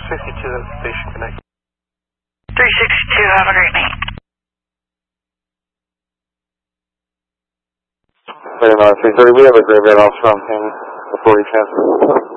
362, that's Station Connect. 362, have a great night. Wait a minute, 330, we have a graveyard off from him before he transfers.